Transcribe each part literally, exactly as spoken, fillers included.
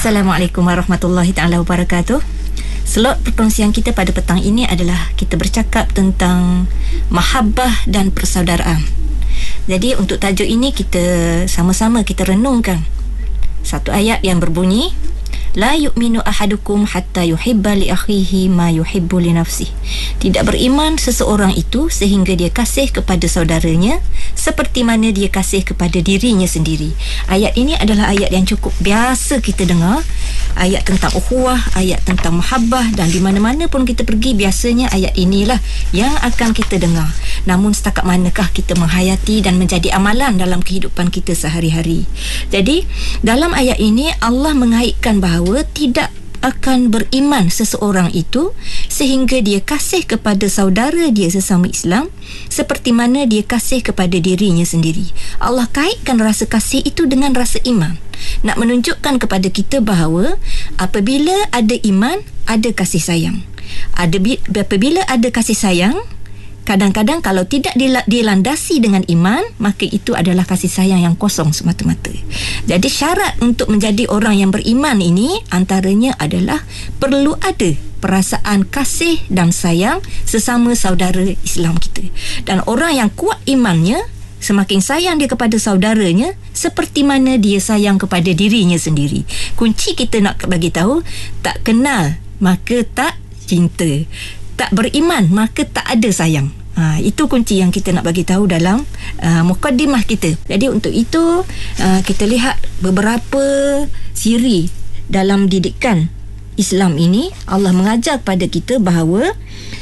Assalamualaikum warahmatullahi taala wabarakatuh. Slot perkongsian kita pada petang ini adalah kita bercakap tentang mahabbah dan persaudaraan. Jadi untuk tajuk ini kita sama-sama kita renungkan satu ayat yang berbunyi, la yu'minu ahadukum hatta yuhibba li akhihi ma yuhibbu li nafsihi. Tidak beriman seseorang itu sehingga dia kasih kepada saudaranya seperti mana dia kasih kepada dirinya sendiri. Ayat ini adalah ayat yang cukup biasa kita dengar, ayat tentang ukhuwah, ayat tentang mahabbah, dan di mana-mana pun kita pergi biasanya ayat inilah yang akan kita dengar. Namun setakat manakah kita menghayati dan menjadi amalan dalam kehidupan kita sehari-hari. Jadi dalam ayat ini Allah mengaitkan bahawa tidak akan beriman seseorang itu sehingga dia kasih kepada saudara dia sesama Islam seperti mana dia kasih kepada dirinya sendiri. Allah kaitkan rasa kasih itu dengan rasa iman, nak menunjukkan kepada kita bahawa apabila ada iman, ada kasih sayang. Ada apabila ada kasih sayang, kadang-kadang kalau tidak dilandasi dengan iman, maka itu adalah kasih sayang yang kosong semata-mata. Jadi syarat untuk menjadi orang yang beriman ini antaranya adalah perlu ada perasaan kasih dan sayang sesama saudara Islam kita. Dan orang yang kuat imannya, semakin sayang dia kepada saudaranya seperti mana dia sayang kepada dirinya sendiri. Kunci kita nak bagi tahu, tak kenal maka tak cinta, tak beriman maka tak ada sayang. Ha, itu kunci yang kita nak bagi tahu dalam uh, mukaddimah kita. Jadi untuk itu uh, kita lihat beberapa siri dalam didikan Islam ini. Allah mengajar pada kita bahawa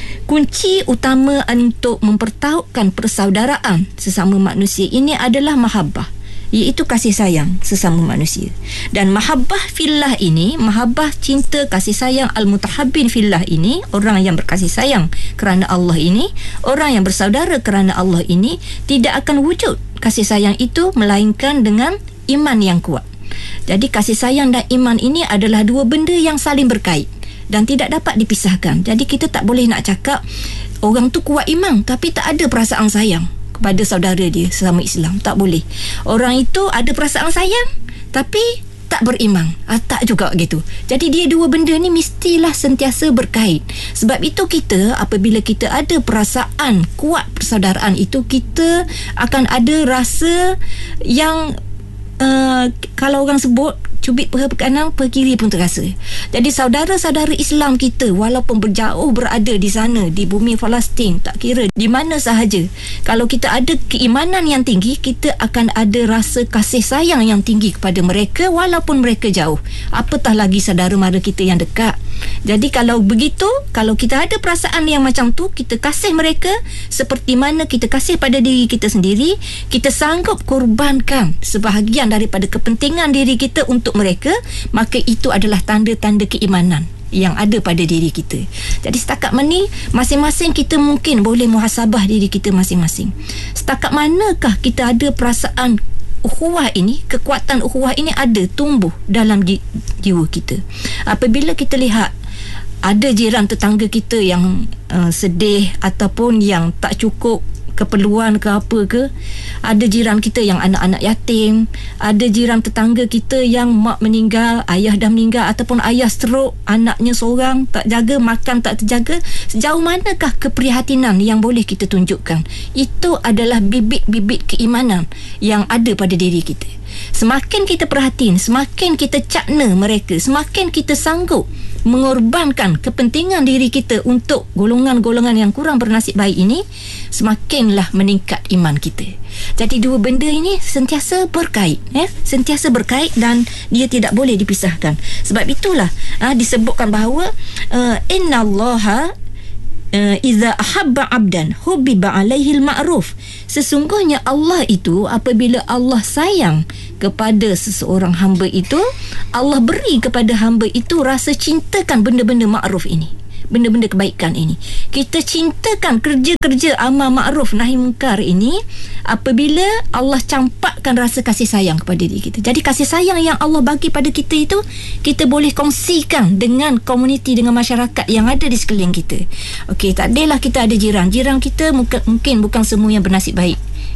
kunci utama untuk mempertautkan persaudaraan sesama manusia ini adalah mahabbah, iaitu kasih sayang sesama manusia. Dan mahabbah fillah ini, mahabbah cinta kasih sayang al-mutahabbin fillah ini, orang yang berkasih sayang kerana Allah ini, orang yang bersaudara kerana Allah ini, tidak akan wujud kasih sayang itu melainkan dengan iman yang kuat. Jadi kasih sayang dan iman ini adalah dua benda yang saling berkait dan tidak dapat dipisahkan. Jadi kita tak boleh nak cakap orang tu kuat iman tapi tak ada perasaan sayang pada saudara dia sesama Islam. Tak boleh. Orang itu ada perasaan sayang tapi tak beriman. Ah, tak juga gitu. Jadi dia dua benda ni mestilah sentiasa berkait. Sebab itu kita apabila kita ada perasaan kuat persaudaraan itu, kita akan ada rasa yang uh, kalau orang sebut cubit peha kanan, peha kiri pun terasa. Jadi saudara-saudara Islam kita walaupun berjauh berada di sana, di bumi Palestin, tak kira di mana sahaja, kalau kita ada keimanan yang tinggi, kita akan ada rasa kasih sayang yang tinggi kepada mereka walaupun mereka jauh. Apatah lagi saudara mara kita yang dekat. Jadi kalau begitu, kalau kita ada perasaan yang macam tu, kita kasih mereka seperti mana kita kasih pada diri kita sendiri, kita sanggup korbankan sebahagian daripada kepentingan diri kita untuk mereka, maka itu adalah tanda-tanda keimanan yang ada pada diri kita. Jadi setakat mana masing-masing kita mungkin boleh muhasabah diri kita masing-masing. Setakat manakah kita ada perasaan ukhuwah ini, kekuatan ukhuwah ini ada tumbuh dalam ji- jiwa kita. Apabila kita lihat ada jiran tetangga kita yang uh, sedih ataupun yang tak cukup keperluan ke apa ke, ada jiran kita yang anak-anak yatim, ada jiran tetangga kita yang mak meninggal, ayah dah meninggal ataupun ayah stroke, anaknya seorang tak jaga, makan tak terjaga, sejauh manakah keprihatinan yang boleh kita tunjukkan? Itu adalah bibit-bibit keimanan yang ada pada diri kita. Semakin kita perhatiin, semakin kita cakna mereka, semakin kita sanggup mengorbankan kepentingan diri kita untuk golongan-golongan yang kurang bernasib baik ini, semakinlah meningkat iman kita. Jadi dua benda ini sentiasa berkait, ya? Sentiasa berkait dan dia tidak boleh dipisahkan. Sebab itulah ha, disebutkan bahawa uh, innallaha uh, iza ahabba abdan hubbiba alaihi al-ma'ruf. Sesungguhnya Allah itu apabila Allah sayang kepada seseorang hamba itu, Allah beri kepada hamba itu rasa cintakan benda-benda ma'ruf ini, benda-benda kebaikan ini. Kita cintakan kerja-kerja amal ma'ruf nahi mungkar ini apabila Allah campakkan rasa kasih sayang kepada diri kita. Jadi kasih sayang yang Allah bagi pada kita itu, kita boleh kongsikan dengan komuniti, dengan masyarakat yang ada di sekeliling kita. Okey, tak adalah kita ada jiran. Jiran kita mungkin, mungkin bukan semua yang bernasib baik.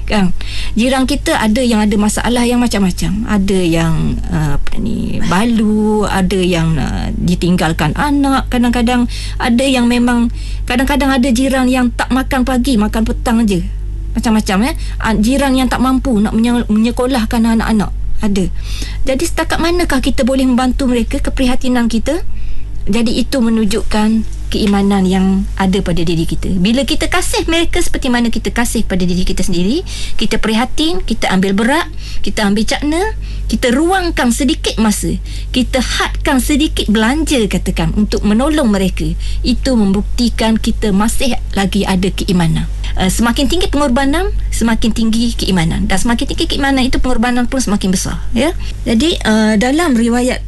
kan. Jiran kita ada yang ada masalah yang macam-macam. Ada yang uh, apa ni, balu, ada yang uh, ditinggalkan anak, kadang-kadang ada yang memang, kadang-kadang ada jiran yang tak makan pagi, makan petang aje. Macam-macam eh. Jiran yang tak mampu nak menye- menyekolahkan anak-anak. Ada. Jadi setakat manakah kita boleh membantu mereka, keprihatinan kita? Jadi itu menunjukkan keimanan yang ada pada diri kita. Bila kita kasih mereka seperti mana kita kasih pada diri kita sendiri, kita prihatin, kita ambil berat, kita ambil cakna, kita ruangkan sedikit masa, kita hadkan sedikit belanja katakan untuk menolong mereka, itu membuktikan kita masih lagi ada keimanan. Uh, semakin tinggi pengorbanan, semakin tinggi keimanan, dan semakin tinggi keimanan itu pengorbanan pun semakin besar, ya. Jadi uh, dalam riwayat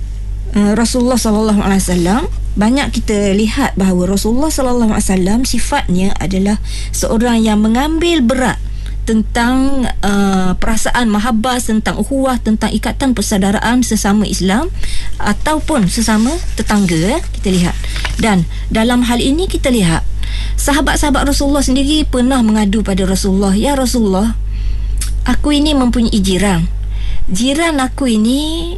uh, Rasulullah sallallahu alaihi wasallam, banyak kita lihat bahawa Rasulullah sallallahu alaihi wasallam sifatnya adalah seorang yang mengambil berat tentang uh, perasaan mahabbah, tentang ukhuwah, tentang ikatan persaudaraan sesama Islam ataupun sesama tetangga, eh, kita lihat. Dan dalam hal ini kita lihat sahabat-sahabat Rasulullah sendiri pernah mengadu pada Rasulullah, "Ya Rasulullah, aku ini mempunyai jiran. Jiran aku ini,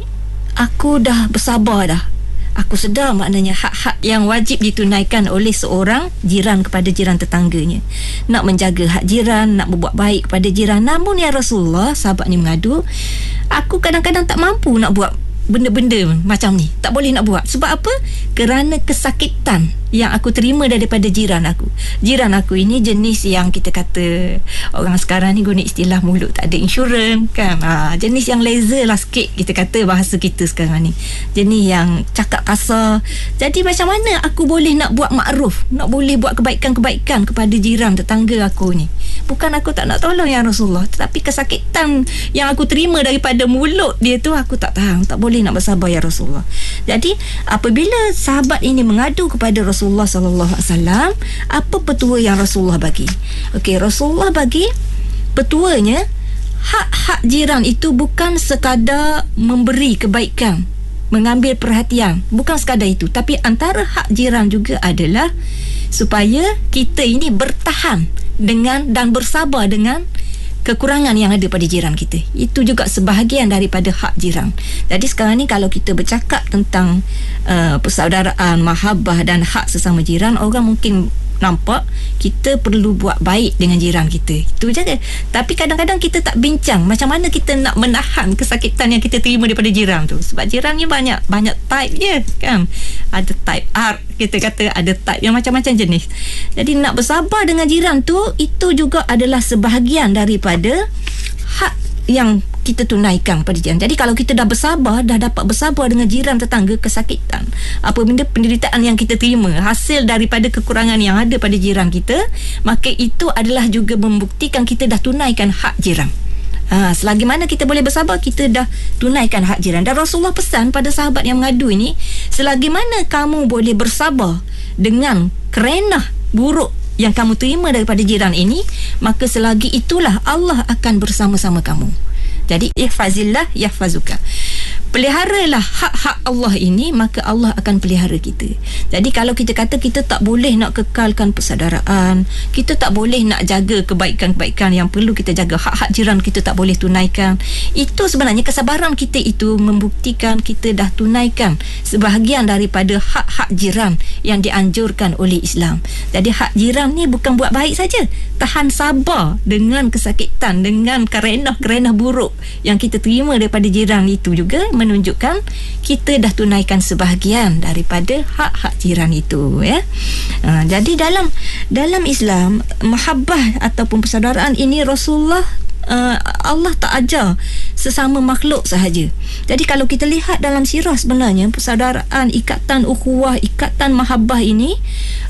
aku dah bersabar dah. Aku sedar maknanya hak-hak yang wajib ditunaikan oleh seorang jiran kepada jiran tetangganya. Nak menjaga hak jiran, nak berbuat baik kepada jiran. Namun ya Rasulullah," sahabat ni mengadu, "aku kadang-kadang tak mampu nak buat benda-benda macam ni. Tak boleh nak buat. Sebab apa? Kerana kesakitan yang aku terima daripada jiran aku. Jiran aku ini jenis yang kita kata, orang sekarang ni guna istilah mulut tak ada insurans kan. Ha, jenis yang laser lah sikit, kita kata bahasa kita sekarang ni. Jenis yang cakap kasar. Jadi macam mana aku boleh nak buat makruf, nak boleh buat kebaikan-kebaikan kepada jiran tetangga aku ni? Bukan aku tak nak tolong ya Rasulullah, tetapi kesakitan yang aku terima daripada mulut dia tu aku tak tahan, tak boleh nak bersabar ya Rasulullah." Jadi apabila sahabat ini mengadu kepada Rasulullah sallallahu alaihi wasallam, apa petua yang Rasulullah bagi? Okey, Rasulullah bagi petuanya, hak-hak jiran itu bukan sekadar memberi kebaikan, mengambil perhatian, bukan sekadar itu, tapi antara hak jiran juga adalah supaya kita ini bertahan dengan dan bersabar dengan kekurangan yang ada pada jiran kita. Itu juga sebahagian daripada hak jiran. Jadi sekarang ni kalau kita bercakap tentang uh, persaudaraan, mahabbah dan hak sesama jiran, orang mungkin nampak kita perlu buat baik dengan jiran kita, itu je. Tapi kadang-kadang kita tak bincang macam mana kita nak menahan kesakitan yang kita terima daripada jiran tu. Sebab jiran ni banyak banyak type je kan. Ada type R, kita kata ada type yang macam-macam jenis. Jadi nak bersabar dengan jiran tu, itu juga adalah sebahagian daripada hak yang kita tunaikan pada jiran. Jadi kalau kita dah bersabar, dah dapat bersabar dengan jiran tetangga, kesakitan, apa benda penderitaan yang kita terima hasil daripada kekurangan yang ada pada jiran kita, maka itu adalah juga membuktikan kita dah tunaikan hak jiran. Ha, selagi mana kita boleh bersabar, kita dah tunaikan hak jiran. Dan Rasulullah pesan pada sahabat yang mengadu ini, selagi mana kamu boleh bersabar dengan kerenah buruk yang kamu terima daripada jiran ini, maka selagi itulah Allah akan bersama-sama kamu. Jadi ihfazillah yahfazuka. Peliharalah hak-hak Allah ini, maka Allah akan pelihara kita. Jadi kalau kita kata kita tak boleh nak kekalkan persaudaraan, kita tak boleh nak jaga kebaikan-kebaikan yang perlu kita jaga, hak-hak jiran kita tak boleh tunaikan, itu sebenarnya kesabaran kita itu membuktikan kita dah tunaikan sebahagian daripada hak-hak jiran yang dianjurkan oleh Islam. Jadi hak jiran ni bukan buat baik saja, tahan sabar dengan kesakitan, dengan kerenah-kerenah buruk yang kita terima daripada jiran, itu juga menunjukkan kita dah tunaikan sebahagian daripada hak-hak jiran itu, ya. Ha, jadi dalam dalam Islam, mahabbah ataupun persaudaraan ini Rasulullah uh, Allah tak ajar sesama makhluk sahaja. Jadi kalau kita lihat dalam sirah, sebenarnya persaudaraan, ikatan ukhuwah, ikatan mahabbah ini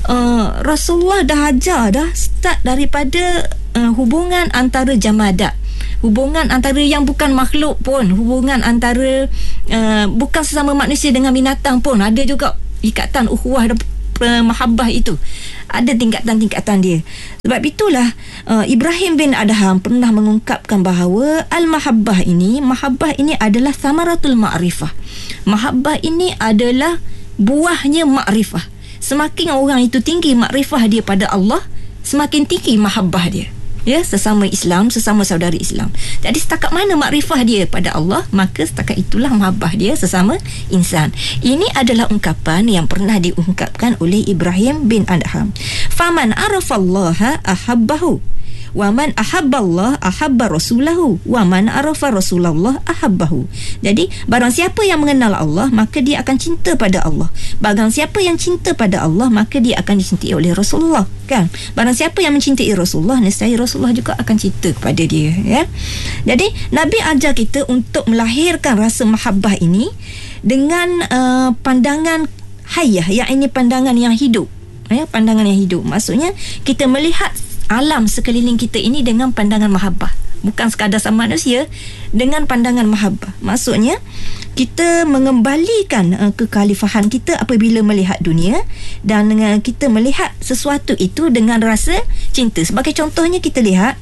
uh, Rasulullah dah ajar dah start daripada uh, hubungan antara jamadat, hubungan antara yang bukan makhluk pun, hubungan antara uh, bukan sesama manusia dengan binatang pun ada juga ikatan ukhuwah dan uh, mahabbah itu. Ada tingkatan-tingkatan dia. Sebab itulah uh, Ibrahim bin Adham pernah mengungkapkan bahawa al-mahabbah ini, mahabbah ini adalah samaratul ma'rifah. Mahabbah ini adalah buahnya ma'rifah. Semakin orang itu tinggi makrifah dia pada Allah, semakin tinggi mahabbah dia. ya, sesama Islam, sesama saudara Islam. Jadi setakat mana makrifah dia pada Allah, maka setakat itulah mahabbah dia sesama insan. Ini adalah ungkapan yang pernah diungkapkan oleh Ibrahim bin Adham. Faman arafallaha ahabbahu wa man ahabballah ahabba rasulahu wa man arafa rasulallah ahabbahu. Jadi barang siapa yang mengenal Allah, maka dia akan cinta pada Allah. Barang siapa yang cinta pada Allah, maka dia akan dicintai oleh Rasulullah, kan? Barang siapa yang mencintai Rasulullah, nescaya Rasulullah juga akan cinta kepada dia, ya. Jadi Nabi ajar kita untuk melahirkan rasa mahabbah ini dengan uh, pandangan hayah, yang ini pandangan yang hidup, ya, pandangan yang hidup. Maksudnya kita melihat alam sekeliling kita ini dengan pandangan mahabbah, bukan sekadar sama manusia, dengan pandangan mahabbah. Maksudnya kita mengembalikan uh, kekhalifahan kita apabila melihat dunia, dan uh, kita melihat sesuatu itu dengan rasa cinta. Sebagai contohnya, kita lihat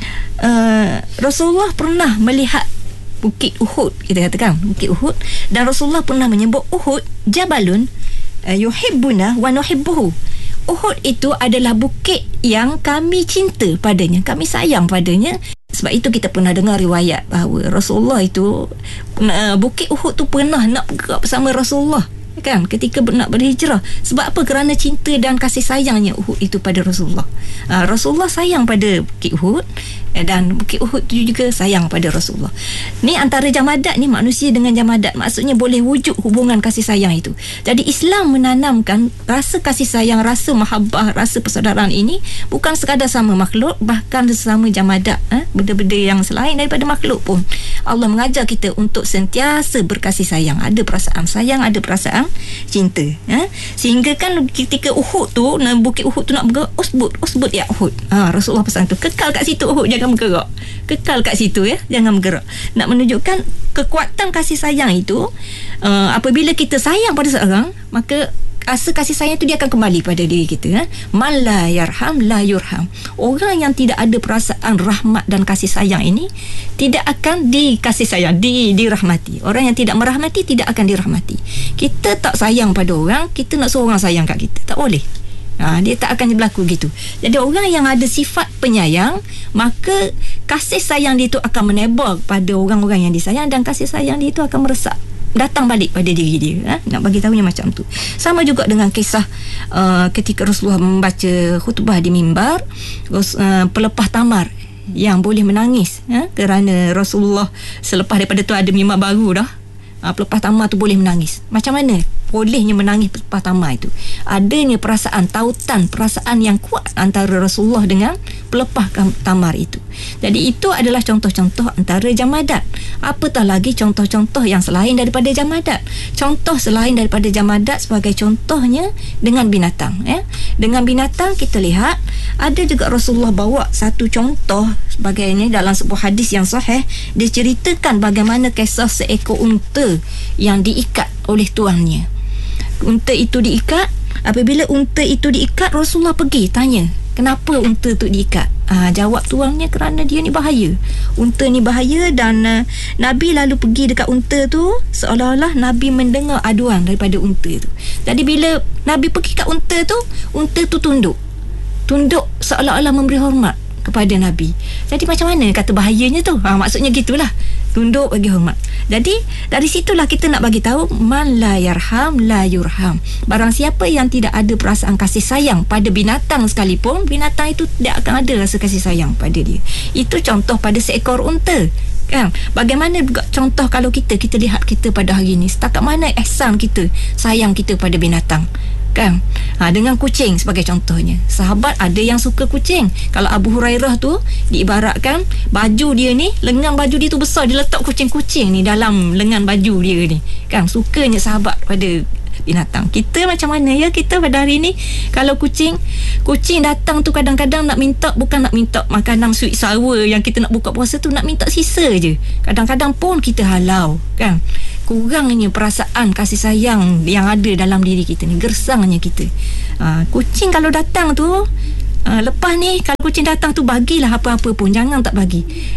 uh, Rasulullah pernah melihat Bukit Uhud, kita katakan Bukit Uhud, dan Rasulullah pernah menyebut Uhud Jabalun uh, yuhibbuna wa nuhibbuhu. Uhud itu adalah bukit yang kami cinta padanya, kami sayang padanya. Sebab itu kita pernah dengar riwayat bahawa Rasulullah itu, uh, Bukit Uhud tu pernah nak bergerak bersama Rasulullah, kan, ketika nak berhijrah. Sebab apa? Kerana cinta dan kasih sayangnya Uhud itu pada Rasulullah. uh, Rasulullah sayang pada Bukit Uhud, dan Bukit Uhud tu juga sayang pada Rasulullah. Ni antara jamadat ni, manusia dengan jamadat, maksudnya boleh wujud hubungan kasih sayang itu. Jadi Islam menanamkan rasa kasih sayang, rasa mahabbah, rasa persaudaraan ini bukan sekadar sama makhluk, bahkan sesama jamadat, eh? benda-benda yang selain daripada makhluk pun Allah mengajar kita untuk sentiasa berkasih sayang. Ada perasaan sayang, ada perasaan cinta, eh? Sehingga kan ketika Uhud tu, Bukit Uhud tu nak bergerak, usbut, usbut ya Uhud. ha, Rasulullah pesan tu, kekal kat situ Uhud, jangan bergerak, kekal kat situ, ya, jangan bergerak. Nak menunjukkan kekuatan kasih sayang itu. uh, apabila kita sayang pada seorang, maka rasa kasih sayang itu dia akan kembali pada diri kita. eh? Man la yarham la yurham. Orang yang tidak ada perasaan rahmat dan kasih sayang ini tidak akan dikasih sayang, di, dirahmati. Orang yang tidak merahmati tidak akan dirahmati. Kita tak sayang pada orang, kita nak suruh orang sayang kat kita, tak boleh. Ha, dia tak akan berlaku gitu. Jadi orang yang ada sifat penyayang, maka kasih sayang dia itu akan menebar pada orang-orang yang disayang, dan kasih sayang dia itu akan meresap, datang balik pada diri dia. Ha? Nak bagi tahunya macam tu. Sama juga dengan kisah uh, ketika Rasulullah membaca khutbah di mimbar, uh, pelepah tamar yang boleh menangis, ha? kerana Rasulullah selepas daripada tu ada mimbar baru dah. Uh, pelepah tamar tu boleh menangis. Macam mana bolehnya menangis pelepah tamar itu? Adanya perasaan tautan, perasaan yang kuat antara Rasulullah dengan pelepah tamar itu. Jadi itu adalah contoh-contoh antara jamadat. Apatah lagi contoh-contoh yang selain daripada jamadat. Contoh selain daripada jamadat sebagai contohnya dengan binatang, ya. Dengan binatang kita lihat ada juga Rasulullah bawa satu contoh sebagainya dalam sebuah hadis yang sahih. Dia ceritakan bagaimana kisah seekor unta yang diikat oleh tuannya. Unta itu diikat. Apabila unta itu diikat, Rasulullah pergi tanya, kenapa unta tu diikat? Ah, jawab tuannya, kerana dia ni bahaya. Unta ni bahaya. Dan uh, Nabi lalu pergi dekat unta tu, seolah-olah Nabi mendengar aduan daripada unta tu. Jadi bila Nabi pergi kat unta tu, unta tu tunduk. Tunduk seolah-olah memberi hormat kepada Nabi. Jadi macam mana kata bahayanya tu? Ha, maksudnya gitulah. Tunduk bagi hormat. Jadi dari situlah kita nak bagi tahu, man la yarham la yurham. Barang siapa yang tidak ada perasaan kasih sayang pada binatang sekalipun, binatang itu tidak akan ada rasa kasih sayang pada dia. Itu contoh pada seekor unta, kan? Bagaimana juga contoh kalau kita kita lihat kita pada hari ini, setakat mana ihsan kita, sayang kita pada binatang, kan? Ha, dengan kucing sebagai contohnya. Sahabat ada yang suka kucing. Kalau Abu Hurairah tu diibaratkan baju dia ni, lengan baju dia tu besar, dia letak kucing-kucing ni dalam lengan baju dia ni, kan? Sukanya sahabat pada binatang. Kita macam mana ya kita pada hari ni? Kalau kucing kucing datang tu kadang-kadang nak minta, bukan nak minta makanan sweet sour yang kita nak buka puasa tu, nak minta sisa je. Kadang-kadang pun kita halau, kan? Kurangnya perasaan kasih sayang yang ada dalam diri kita ni, gersangnya kita. Ha, kucing kalau datang tu, ha, lepas ni kalau kucing datang tu, bagilah apa-apa pun, jangan tak bagi.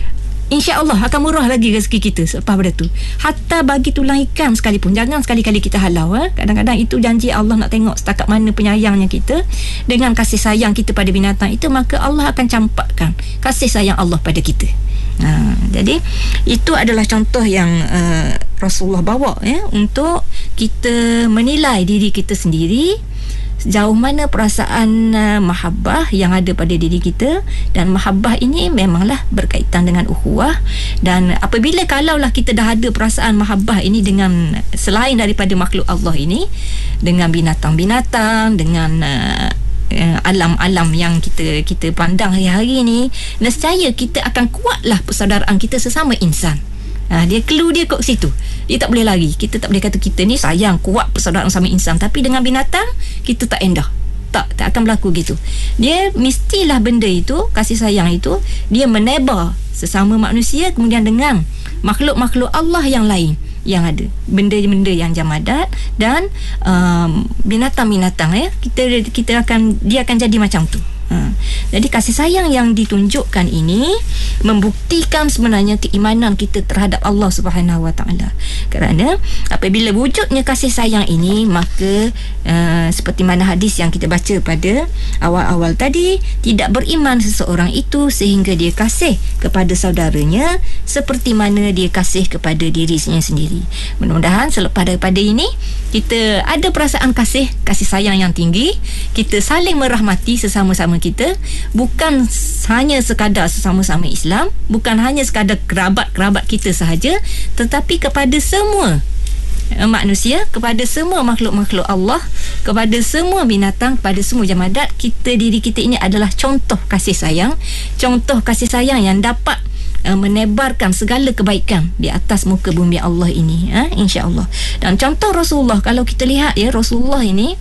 insya-Allah akan murah lagi rezeki kita selepas pada tu. Hatta bagi tulang ikan sekalipun, jangan sekali-kali kita halau. Ha? Kadang-kadang itu janji Allah nak tengok setakat mana penyayangnya kita dengan kasih sayang kita pada binatang itu, maka Allah akan campakkan kasih sayang Allah pada kita. Ha, jadi itu adalah contoh yang uh, Rasulullah bawa ya, untuk kita menilai diri kita sendiri, sejauh mana perasaan uh, mahabbah yang ada pada diri kita. Dan mahabbah ini memanglah berkaitan dengan ukhuwah, dan apabila kalaulah kita dah ada perasaan mahabbah ini dengan selain daripada makhluk Allah ini, dengan binatang-binatang, dengan uh, Uh, alam-alam yang kita kita pandang hari-hari ni, nescaya kita akan kuatlah persaudaraan kita sesama insan. Ha, dia clue dia kat situ. Dia tak boleh lari. Kita tak boleh kata kita ni sayang kuat persaudaraan sama insan, tapi dengan binatang kita tak endah. Tak, tak akan berlaku gitu. Dia mestilah benda itu, kasih sayang itu, dia menebar sesama manusia, kemudian dengan makhluk-makhluk Allah yang lain yang ada, benda-benda yang jamadat dan um, binatang-binatang ya, kita kita akan dia akan jadi macam tu. Ha. Jadi kasih sayang yang ditunjukkan ini membuktikan sebenarnya keimanan kita terhadap Allah Subhanahu Wa Taala. Kerana apabila wujudnya kasih sayang ini, maka uh, seperti mana hadis yang kita baca pada awal-awal tadi, tidak beriman seseorang itu sehingga dia kasih kepada saudaranya seperti mana dia kasih kepada dirinya sendiri. Mudah-mudahan selepas daripada ini kita ada perasaan kasih kasih sayang yang tinggi, kita saling merahmati sesama-sama kita, bukan hanya sekadar sesama-sama Islam, bukan hanya sekadar kerabat-kerabat kita sahaja, tetapi kepada semua manusia, kepada semua makhluk-makhluk Allah, kepada semua binatang, kepada semua jamadat. Kita, diri kita ini adalah contoh kasih sayang, contoh kasih sayang yang dapat uh, menebarkan segala kebaikan di atas muka bumi Allah ini, ha? insya-Allah. Dan contoh Rasulullah, kalau kita lihat ya, Rasulullah ini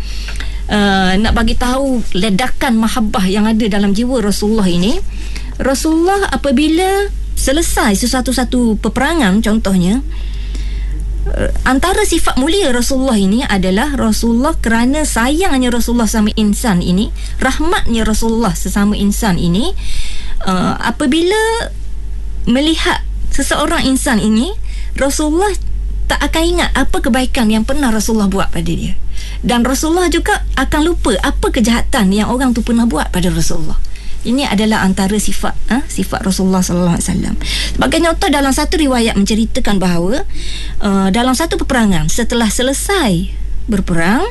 Uh, nak bagi tahu ledakan mahabbah yang ada dalam jiwa Rasulullah ini. Rasulullah apabila selesai sesuatu-satu peperangan, contohnya, uh, antara sifat mulia Rasulullah ini adalah Rasulullah kerana sayangnya Rasulullah sama insan ini, rahmatnya Rasulullah sesama insan ini, uh, apabila melihat seseorang insan ini, Rasulullah tak akan ingat apa kebaikan yang pernah Rasulullah buat pada dia. Dan Rasulullah juga akan lupa apa kejahatan yang orang tu pernah buat pada Rasulullah. Ini adalah antara sifat ha? sifat Rasulullah sallallahu alaihi wasallam. Sebagai contoh, dalam satu riwayat menceritakan bahawa uh, dalam satu peperangan, setelah selesai berperang,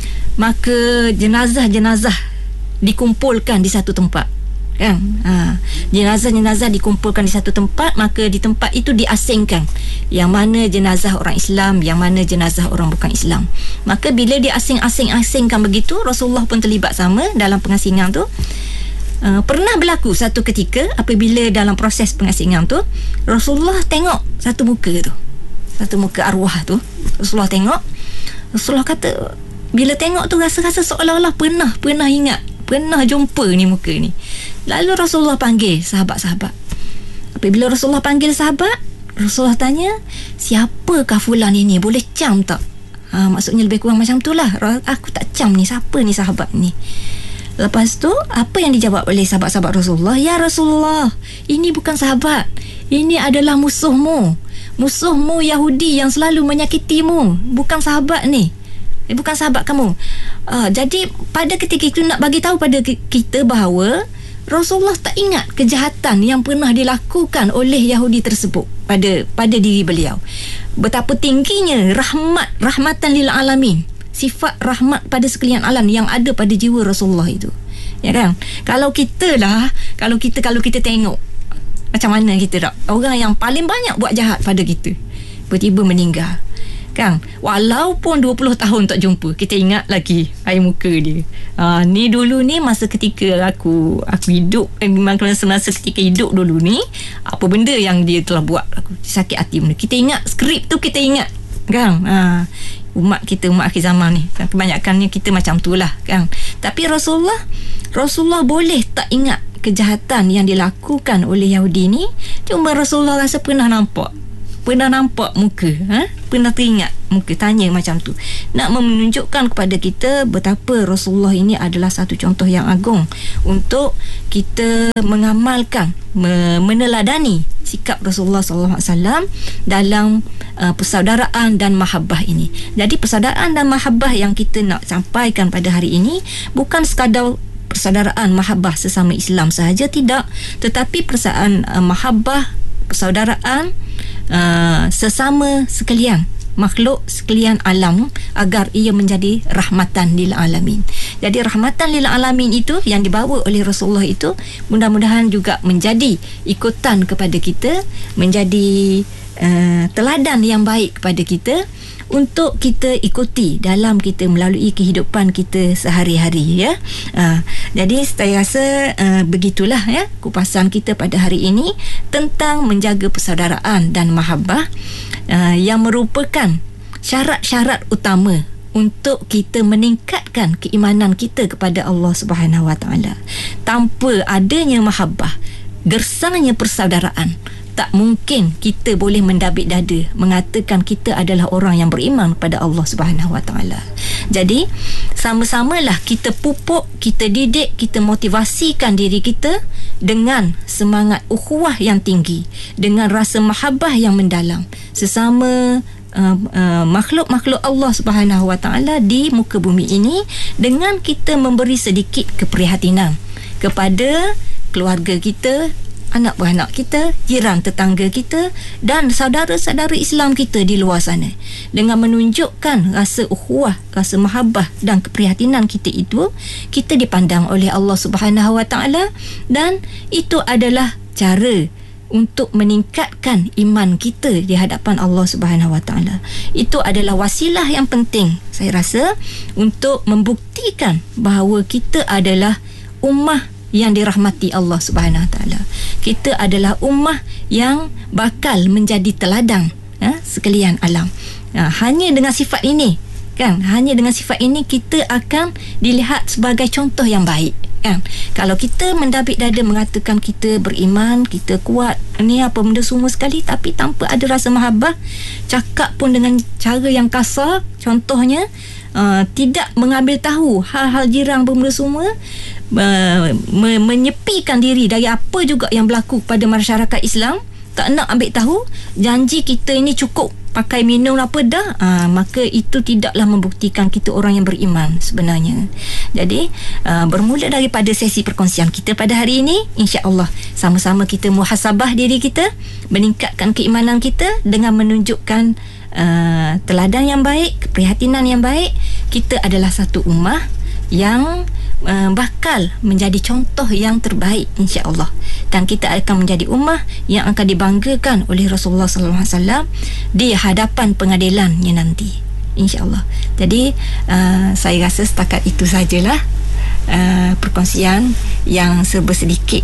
maka jenazah-jenazah dikumpulkan di satu tempat. Kan? Ha, jenazah-jenazah dikumpulkan di satu tempat, maka di tempat itu diasingkan yang mana jenazah orang Islam, yang mana jenazah orang bukan Islam. Maka bila diasing-asing-asingkan begitu, Rasulullah pun terlibat sama dalam pengasingan tu. Uh, pernah berlaku satu ketika apabila dalam proses pengasingan tu, Rasulullah tengok satu muka tu, satu muka arwah tu. Rasulullah tengok, Rasulullah kata, bila tengok tu rasa-rasa seolah-olah pernah pernah ingat, pernah jumpa ni muka ni. Lalu Rasulullah panggil sahabat-sahabat. Apabila Rasulullah panggil sahabat, Rasulullah tanya, siapakah fulan ini, boleh cam tak? Ha, maksudnya lebih kurang macam tu lah, aku tak cam ni, siapa ni sahabat ni? Lepas tu apa yang dijawab oleh sahabat-sahabat Rasulullah? Ya Rasulullah, ini bukan sahabat, ini adalah musuhmu, musuhmu Yahudi yang selalu menyakitimu, bukan sahabat ni, eh, bukan sahabat kamu. Uh, jadi pada ketika itu nak bagi tahu pada kita bahawa Rasulullah tak ingat kejahatan yang pernah dilakukan oleh Yahudi tersebut pada pada diri beliau. Betapa tingginya rahmat, rahmatan lil alamin, sifat rahmat pada sekalian alam yang ada pada jiwa Rasulullah itu. Ya kan? Kalau kita lah, kalau kita kalau kita tengok macam mana kita tak, orang yang paling banyak buat jahat pada kita tiba-tiba meninggal. Kan, walaupun dua puluh tahun tak jumpa, kita ingat lagi air muka dia. Ha, ni dulu ni masa ketika aku aku hidup, eh, memang semasa ketika hidup dulu ni, apa benda yang dia telah buat aku sakit hati benda. Kita ingat skrip tu, kita ingat kan. Ha, umat kita, umat akhir zaman ni kebanyakannya kita macam tu lah kan. Tapi Rasulullah Rasulullah boleh tak ingat kejahatan yang dilakukan oleh Yahudi ni, cuma Rasulullah rasa pernah nampak Pernah nampak muka, ha? Pernah teringat muka tanya macam tu, nak menunjukkan kepada kita betapa Rasulullah ini adalah satu contoh yang agung untuk kita mengamalkan, meneladani sikap Rasulullah sallallahu alaihi wasallam dalam uh, persaudaraan dan mahabbah ini. Jadi persaudaraan dan mahabbah yang kita nak sampaikan pada hari ini bukan sekadar persaudaraan mahabbah sesama Islam sahaja, tidak, tetapi persaudaraan uh, mahabbah, persaudaraan uh, sesama sekalian makhluk sekalian alam, agar ia menjadi rahmatan lil alamin. Jadi rahmatan lil alamin itu yang dibawa oleh Rasulullah itu mudah-mudahan juga menjadi ikutan kepada kita, menjadi uh, teladan yang baik kepada kita untuk kita ikuti dalam kita melalui kehidupan kita sehari-hari, ya. Uh, jadi saya rasa uh, begitulah ya kupasan kita pada hari ini tentang menjaga persaudaraan dan mahabbah uh, yang merupakan syarat-syarat utama untuk kita meningkatkan keimanan kita kepada Allah Subhanahu Wa Taala. Tanpa adanya mahabbah, gersangnya persaudaraan, tak mungkin kita boleh mendabik dada mengatakan kita adalah orang yang beriman kepada Allah Subhanahu Wa Taala. Jadi sama-samalah kita pupuk, kita didik, kita motivasikan diri kita dengan semangat ukhuwah yang tinggi, dengan rasa mahabbah yang mendalam sesama uh, uh, makhluk-makhluk Allah Subhanahu Wa Taala di muka bumi ini, dengan kita memberi sedikit keprihatinan kepada keluarga kita, anak beranak kita, jiran tetangga kita dan saudara-saudara Islam kita di luar sana, dengan menunjukkan rasa ukhuwah, rasa mahabbah dan keprihatinan kita itu, kita dipandang oleh Allah Subhanahu Wa Taala, dan itu adalah cara untuk meningkatkan iman kita di hadapan Allah Subhanahu Wa Taala. Itu adalah wasilah yang penting saya rasa untuk membuktikan bahawa kita adalah ummah yang dirahmati Allah Subhanahu Wa Taala. Kita adalah ummah yang bakal menjadi teladan ha, sekalian alam. Ha, hanya dengan sifat ini, kan? Hanya dengan sifat ini kita akan dilihat sebagai contoh yang baik, kan? Kalau kita mendabik dada mengatakan kita beriman, kita kuat, ni apa benda semua sekali, tapi tanpa ada rasa mahabbah, cakap pun dengan cara yang kasar, contohnya Uh, tidak mengambil tahu hal-hal jiran benda semua, uh, me- menyepikan diri dari apa juga yang berlaku pada masyarakat Islam, tak nak ambil tahu, janji kita ini cukup pakai minum apa dah, uh, maka itu tidaklah membuktikan kita orang yang beriman sebenarnya. Jadi uh, bermula daripada sesi perkongsian kita pada hari ini, insya-Allah sama-sama kita muhasabah diri kita, meningkatkan keimanan kita dengan menunjukkan Uh, teladan yang baik, keprihatinan yang baik. Kita adalah satu ummah yang uh, bakal menjadi contoh yang terbaik insya-Allah, dan kita akan menjadi ummah yang akan dibanggakan oleh Rasulullah sallallahu alaihi wasallam di hadapan pengadilannya nanti insya-Allah. Jadi uh, saya rasa setakat itu sajalah uh, perkongsian yang serba sedikit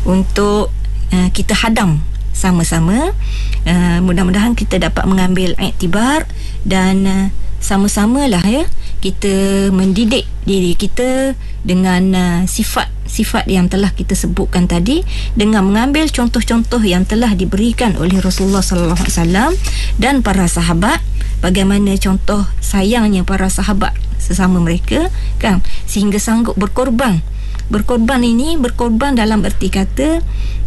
untuk uh, kita hadam sama-sama. Uh, mudah-mudahan kita dapat mengambil iktibar dan uh, sama-samalah ya kita mendidik diri kita dengan uh, sifat-sifat yang telah kita sebutkan tadi, dengan mengambil contoh-contoh yang telah diberikan oleh Rasulullah sallallahu alaihi wasallam dan para sahabat, bagaimana contoh sayangnya para sahabat sesama mereka, kan, sehingga sanggup berkorban. Berkorban ini berkorban dalam erti kata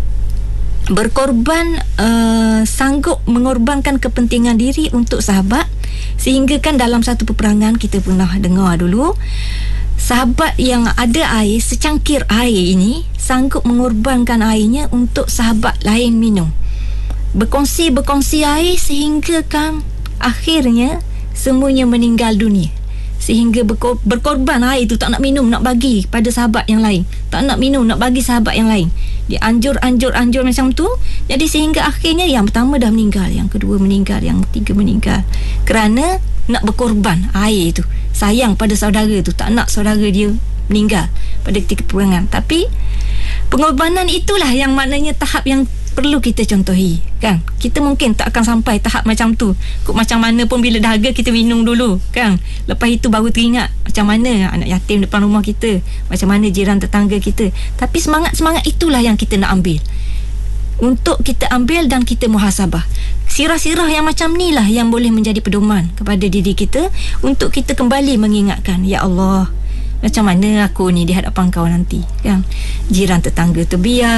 berkorban, uh, sanggup mengorbankan kepentingan diri untuk sahabat, sehingga kan dalam satu peperangan kita pernah dengar dulu, sahabat yang ada air, secangkir air ini sanggup mengorbankan airnya untuk sahabat lain minum, berkongsi-berkongsi air, sehingga kan akhirnya semuanya meninggal dunia, sehingga berkor- berkorban air itu, tak nak minum, nak bagi pada sahabat yang lain, tak nak minum, nak bagi sahabat yang lain, dianjur-anjur-anjur macam tu. Jadi sehingga akhirnya yang pertama dah meninggal, yang kedua meninggal, yang ketiga meninggal, kerana nak berkorban air itu, sayang pada saudara tu, tak nak saudara dia meninggal pada ketika peperangan. Tapi pengorbanan itulah yang maknanya tahap yang perlu kita contohi, kan? Kita mungkin tak akan sampai tahap macam tu. Kok macam mana pun bila dahaga kita minum dulu, kan? Lepas itu baru teringat macam mana anak yatim depan rumah kita, macam mana jiran tetangga kita. Tapi semangat-semangat itulah yang kita nak ambil untuk kita ambil dan kita muhasabah. Sirah-sirah yang macam ni lah yang boleh menjadi pedoman kepada diri kita untuk kita kembali mengingatkan, ya Allah, macam mana aku ni di hadapan kau nanti, kan? Jiran tetangga tu biar